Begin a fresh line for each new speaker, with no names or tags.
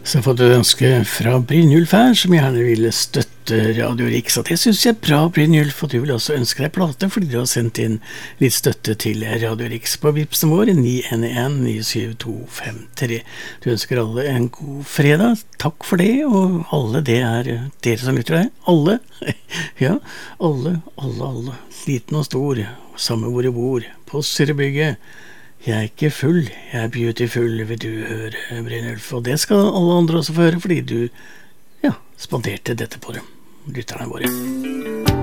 Så får du ønske fra Brynjulf her, som gjerne ville støtte Radio Rix. Og det synes jeg er bra, Brynjulf, og du vil også ønske deg plate, fordi du har sendt inn litt støtte til Radio Rix på Vipsen vår, 911-97253. Du ønsker alle en god fredag. Takk for det, og alle, det er dere som lytter deg. Alle. Ja, alle. Liten og stor, samme hvor jeg bor, på Syrebygget. Jeg er ikke full, jeg er beautiful, vil du høre, Brynjulf. Og det skal alle andre også få høre, fordi du, spanderte dette på dem, lytterne våre.